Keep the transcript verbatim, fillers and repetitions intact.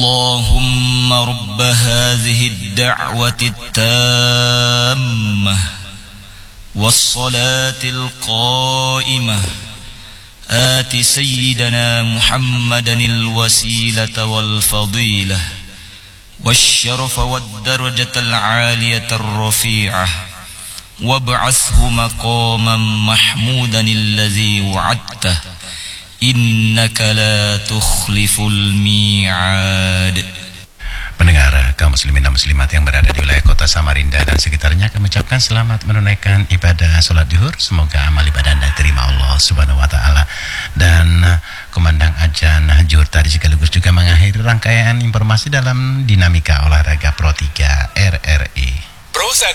اللهم رب هذه الدعوة التامة والصلاة القائمة آت سيدنا محمدا الوسيلة والفضيلة والشرف والدرجة العالية الرفيعة وابعثه مقاما محمودا الذي وعدته إنك لا تخلف الميعاد. Pendengar kaum muslimin dan muslimat yang berada di wilayah kota Samarinda dan sekitarnya, kami ucapkan selamat menunaikan ibadah sholat zuhur. Semoga amal ibadah Anda diterima Allah Subhanahu wa taala. Dan kumandang adzan zuhur tadi sekaligus juga mengakhiri rangkaian informasi dalam dinamika olahraga Pro tiga R R I. Pro satu